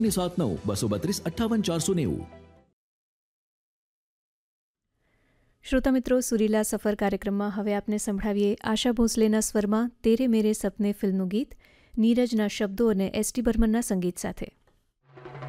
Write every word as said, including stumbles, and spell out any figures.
સાત નવ બસો બત્રીસ અઠ્ઠાવન ચારસો નેવું. શ્રોતા મિત્રો, સુરીલા સફર કાર્યક્રમમાં હવે આપને સંભળાવીએ આશા ભોસલેના સ્વરમાં તેરે મેરે સપને ફિલ્મનું ગીત નીરજના શબ્દો અને એસ ટી બર્મનના સંગીત સાથે.